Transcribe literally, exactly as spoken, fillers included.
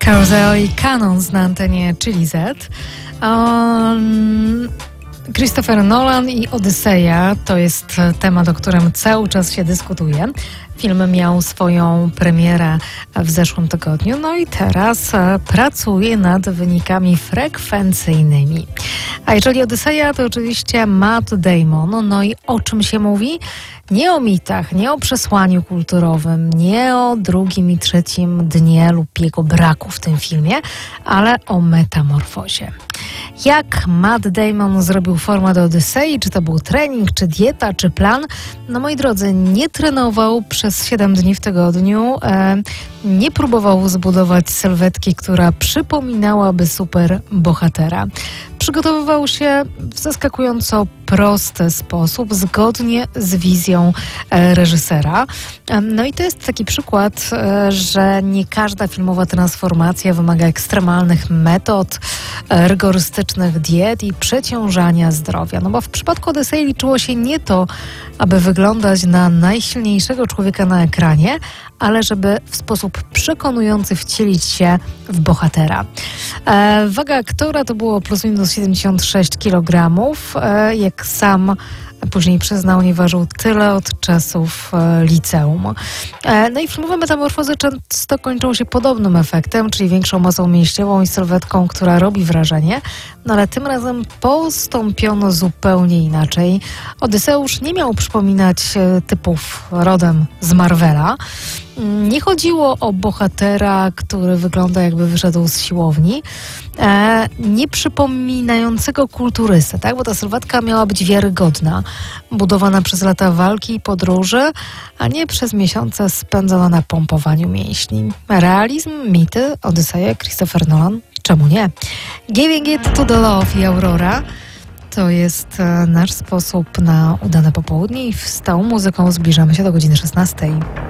Carousel i Canons na antenie Chili Z. Um, Christopher Nolan i Odyseja to jest temat, o którym cały czas się dyskutuje. Film miał swoją premierę w zeszłym tygodniu, no i teraz pracuje nad wynikami frekwencyjnymi. A jeżeli Odyseja, to oczywiście Matt Damon. No i o czym się mówi? Nie o mitach, nie o przesłaniu kulturowym, nie o drugim i trzecim dnie lub jego braku w tym filmie, ale o metamorfozie. Jak Matt Damon zrobił formę do Odysei? Czy to był trening, czy dieta, czy plan? No moi drodzy, nie trenował przez siedem dni w tygodniu, e, nie próbował zbudować sylwetki, która przypominałaby super bohatera. Przygotowywał się w zaskakująco prosty sposób, zgodnie z wizją e, reżysera. E, no i to jest taki przykład, e, że nie każda filmowa transformacja wymaga ekstremalnych metod, e, rygorystycznych diet i przeciążania zdrowia. No bo w przypadku Odysei liczyło się nie to, aby wyglądać na najsilniejszego człowieka na ekranie, ale żeby w sposób przekonujący wcielić się w bohatera. E, waga aktora to było plus minus siedemdziesiąt sześć kilogramów. E, jak sam później przyznał, nie ważył tyle od czasów e, liceum. E, no i filmowe metamorfozy często kończą się podobnym efektem, czyli większą masą mięśniową i sylwetką, która robi wrażenie, no ale tym razem postąpiono zupełnie inaczej. Odyseusz nie miał przypominać e, typów rodem z Marvela. Nie chodziło o bohatera, który wygląda jakby wyszedł z siłowni, e, nie przypominającego kulturystę, tak? Bo ta sylwetka miała być wiarygodna, budowana przez lata walki i podróży, a nie przez miesiące spędzona na pompowaniu mięśni. Realizm, mity, Odyseja, Christopher Nolan, czemu nie? Giving It to the Love i Aurora to jest nasz sposób na udane popołudnie i z tą muzyką zbliżamy się do godziny szesnastej.